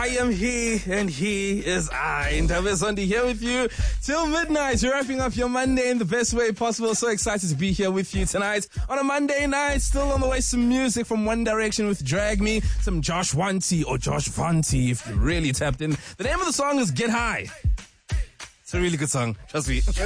am he, and he is I. Ndaba Zondi here with you till midnight. You're wrapping up your Monday in the best way possible. So excited to be here with you tonight on a Monday night. Still on the way, some music from One Direction with Drag Me, some Josh Wanty or Josh Vanti if you really tapped in. The name of the song is Get High. It's a really good song, trust me.